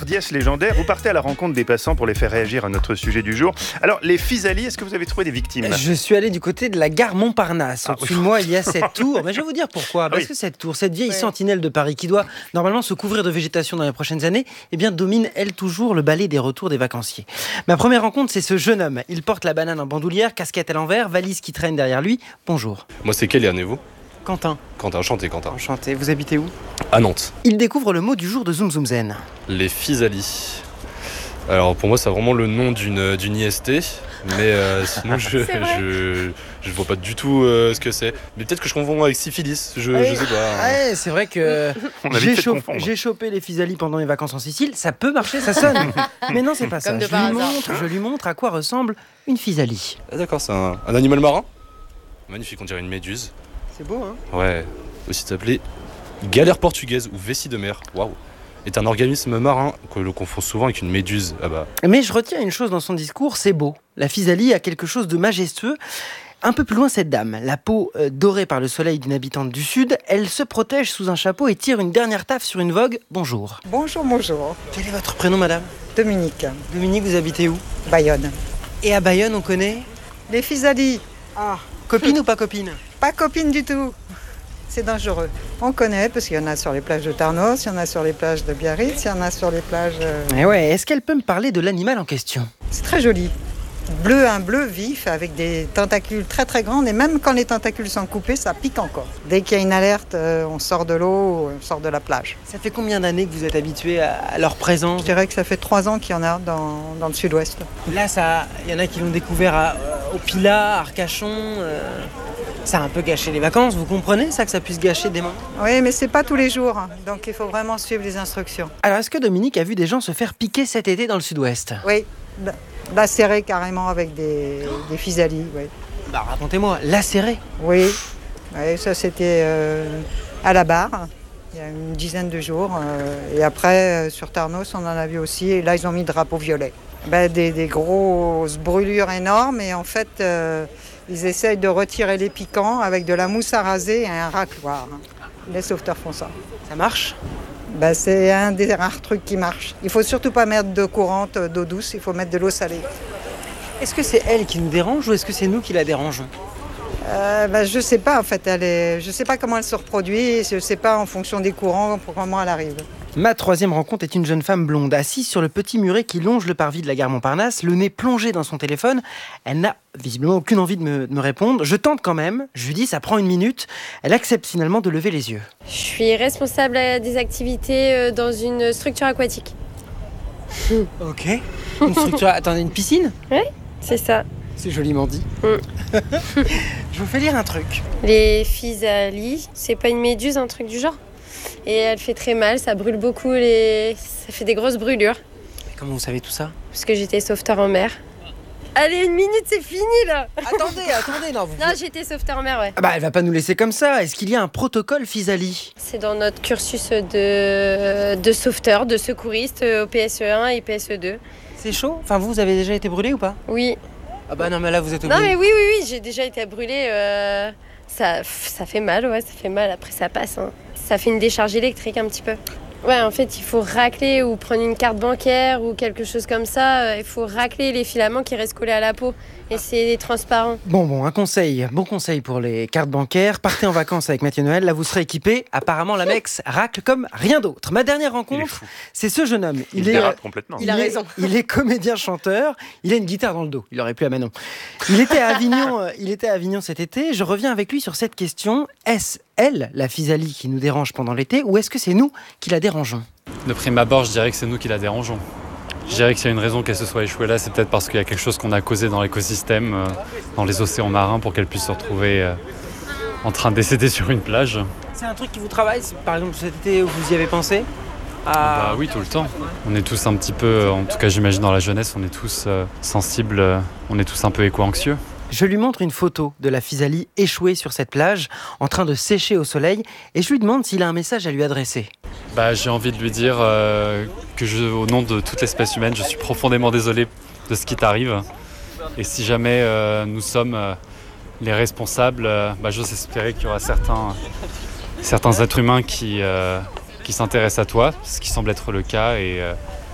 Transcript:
hardiesse légendaire. Vous partez à la rencontre des passants pour les faire réagir à notre sujet du jour. Alors, les physalis, est-ce que vous avez trouvé des victimes ? Je suis allé du côté de la gare Montparnasse. Au-dessus de moi, il y a cette tour. Mais je vais vous dire pourquoi. Parce que cette tour, cette vieille sentinelle de Paris qui doit normalement se couvrir de végétation dans les prochaines années, eh bien, domine, elle, toujours le balai des retours des vacanciers. Ma première rencontre, c'est ce jeune homme. Il porte la banane en bandoulière, casquette à l'envers, valise qui traîne derrière lui. Bonjour. Moi, c'est Kélian, et vous ? Quentin. Quentin, enchanté, Quentin. Enchanté. Vous habitez où ? À Nantes. Il découvre le mot du jour de Zoom Zoom Zen. Les physalis. Alors, pour moi, c'est vraiment le nom d'une IST. Mais sinon, je vois pas du tout ce que c'est. Mais peut-être que je confonds avec syphilis, je sais pas. Ouais, c'est vrai que j'ai chopé les physalis pendant mes vacances en Sicile. Ça peut marcher, ça sonne. Mais non, c'est pas ça. Je lui montre à quoi ressemble une physalie. Ah, d'accord, c'est un animal marin. Magnifique, on dirait une méduse. C'est beau, hein ? Ouais, aussi appelé galère portugaise ou vessie de mer. Waouh. Est un organisme marin que l'on confond souvent avec une méduse. Ah bah. Mais je retiens une chose dans son discours, c'est beau. La physalie a quelque chose de majestueux. Un peu plus loin, cette dame, la peau dorée par le soleil d'une habitante du Sud, elle se protège sous un chapeau et tire une dernière taffe sur une vogue. Bonjour. Bonjour. Quel est votre prénom, madame ? Dominique. Dominique, vous habitez où ? Bayonne. Et à Bayonne, on connaît ? Les physalis. Ah, copine ou pas copine ? Pas copine du tout. C'est dangereux. On connaît parce qu'il y en a sur les plages de Tarnos, il y en a sur les plages de Biarritz, il y en a sur les plages... Eh ouais, est-ce qu'elle peut me parler de l'animal en question ? C'est très joli. Un bleu vif avec des tentacules très très grandes et même quand les tentacules sont coupés, ça pique encore. Dès qu'il y a une alerte, on sort de l'eau, on sort de la plage. Ça fait combien d'années que vous êtes habitué à leur présence ? Je dirais que ça fait 3 ans qu'il y en a dans le sud-ouest. Là, il y en a qui l'ont découvert au Pilat, à Arcachon... Ça a un peu gâché les vacances, vous comprenez ça, que ça puisse gâcher des moments ? Oui, mais c'est pas tous les jours, donc il faut vraiment suivre les instructions. Alors, est-ce que Dominique a vu des gens se faire piquer cet été dans le sud-ouest ? Oui, lacérés carrément avec des physalis, oui. Bah, racontez-moi, lacérés ? Oui, ça c'était à la barre, il y a une dizaine de jours. Et après, sur Tarnos, on en a vu aussi, et là ils ont mis le drapeau violet. Des grosses brûlures énormes, et en fait... Ils essayent de retirer les piquants avec de la mousse à raser et un racloir. Les sauveteurs font ça. Ça marche ? C'est un des rares trucs qui marche. Il ne faut surtout pas mettre d'eau courante, d'eau douce, il faut mettre de l'eau salée. Est-ce que c'est elle qui nous dérange ou est-ce que c'est nous qui la dérangeons ? Je ne sais pas en fait. Je ne sais pas comment elle se reproduit, je ne sais pas en fonction des courants comment elle arrive. Ma troisième rencontre est une jeune femme blonde, assise sur le petit muret qui longe le parvis de la gare Montparnasse, le nez plongé dans son téléphone. Elle n'a visiblement aucune envie de me répondre. Je tente quand même, je lui dis ça prend 1 minute. Elle accepte finalement de lever les yeux. Je suis responsable des activités dans une structure aquatique. Ok. Une structure... Attendez, une piscine ? Oui, c'est ça. C'est joliment dit. Je vous fais lire un truc. Les physalis, c'est pas une méduse, un truc du genre ? Et elle fait très mal, ça brûle beaucoup, ça fait des grosses brûlures. Mais comment vous savez tout ça ? Parce que j'étais sauveteur en mer. Allez, 1 minute, c'est fini là. Attendez, non. Non, j'étais sauveteur en mer, ouais. Elle va pas nous laisser comme ça. Est-ce qu'il y a un protocole physalis ? C'est dans notre cursus de sauveteur, de secouriste au PSE1 et PSE2. C'est chaud ? Enfin, vous avez déjà été brûlé ou pas ? Oui. Ah bah non, mais là, vous êtes obligé. Non, mais oui, j'ai déjà été brûlée. Ça fait mal, ouais, ça fait mal. Après, ça passe, hein. Ça fait une décharge électrique un petit peu. Ouais, en fait, il faut racler ou prendre une carte bancaire ou quelque chose comme ça. Il faut racler les filaments qui restent collés à la peau. Et c'est transparent. Bon, bon conseil pour les cartes bancaires. Partez en vacances avec Mathieu Noël, là vous serez équipé. Apparemment, la Mex racle comme rien d'autre. Ma dernière rencontre, c'est ce jeune homme. Il dérape complètement. Il a raison. Il est comédien-chanteur. Il a une guitare dans le dos. Il aurait pu à Manon. Il était à Avignon cet été. Je reviens avec lui sur cette question. Est-ce elle, la physalie, qui nous dérange pendant l'été, ou est-ce que c'est nous qui la dérangeons ? De prime abord, je dirais que c'est nous qui la dérangeons. Je dirais qu'il y a une raison qu'elle se soit échouée là, c'est peut-être parce qu'il y a quelque chose qu'on a causé dans l'écosystème, dans les océans marins, pour qu'elle puisse se retrouver en train de décéder sur une plage. C'est un truc qui vous travaille, par exemple cet été, vous y avez pensé ? Bah oui, tout le temps. On est tous un petit peu, en tout cas j'imagine dans la jeunesse, on est tous sensibles, on est tous un peu éco-anxieux. Je lui montre une photo de la physalie échouée sur cette plage, en train de sécher au soleil, et je lui demande s'il a un message à lui adresser. J'ai envie de lui dire que au nom de toute l'espèce humaine, je suis profondément désolé de ce qui t'arrive. Et si jamais nous sommes les responsables, j'ose espérer qu'il y aura certains êtres humains qui s'intéressent à toi, ce qui semble être le cas, et